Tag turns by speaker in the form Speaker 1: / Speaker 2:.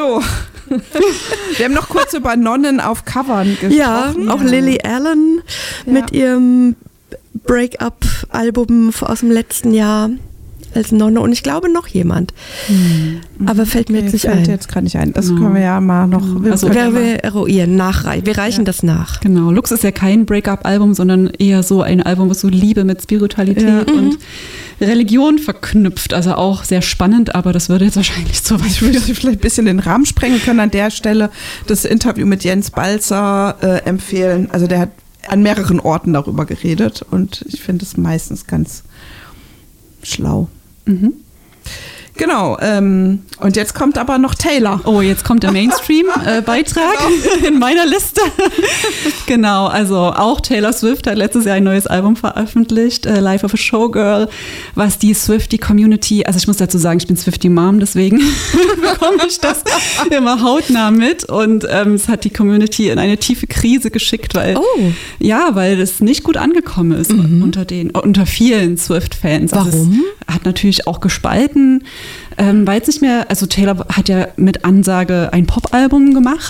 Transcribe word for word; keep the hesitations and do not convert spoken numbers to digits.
Speaker 1: So, wir haben noch kurz über Nonnen auf Covern gesprochen.
Speaker 2: Ja, auch Lily Allen
Speaker 1: Ja.
Speaker 2: mit ihrem Break-up-Album aus dem letzten Jahr als Nonne und ich glaube noch jemand.
Speaker 1: Hm.
Speaker 2: Aber fällt mir
Speaker 1: Okay,
Speaker 2: jetzt nicht
Speaker 1: fällt
Speaker 2: ein.
Speaker 1: jetzt gerade nicht ein. Das
Speaker 3: Genau.
Speaker 1: können wir ja mal noch. Wir
Speaker 3: Also,
Speaker 1: können
Speaker 2: Wer
Speaker 1: ja mal-
Speaker 2: will eruieren, nachreichen. Wir reichen
Speaker 1: Ja.
Speaker 2: das nach.
Speaker 3: Genau, Lux ist ja kein Break-up-Album, sondern eher so ein Album, was so Liebe mit Spiritualität
Speaker 1: Ja.
Speaker 3: und Religion verknüpft. Also auch sehr spannend, aber das würde jetzt wahrscheinlich zu weit
Speaker 1: Ich würde
Speaker 3: führen.
Speaker 1: vielleicht ein bisschen den Rahmen sprengen können an der Stelle. Das Interview mit Jens Balzer äh, empfehlen. Also der hat an mehreren Orten darüber geredet und ich finde es meistens ganz schlau.
Speaker 3: Mhm.
Speaker 1: Genau, ähm, und jetzt kommt aber noch Taylor.
Speaker 3: Oh, jetzt kommt der Mainstream-Beitrag in meiner Liste. Genau, also auch Taylor Swift hat letztes Jahr ein neues Album veröffentlicht, äh, Life of a Showgirl, was die Swiftie-Community, also ich muss dazu sagen, ich bin Swiftie-Mom, deswegen bekomme ich das immer hautnah mit und ähm, es hat die Community in eine tiefe Krise geschickt, weil
Speaker 2: Oh.
Speaker 3: ja, weil das nicht gut angekommen ist
Speaker 2: Mhm.
Speaker 3: unter den unter vielen Swift-Fans. Also
Speaker 2: Warum?
Speaker 3: es hat natürlich auch gespalten. Ähm, weil es nicht mehr, also Taylor hat ja mit Ansage ein Pop-Album gemacht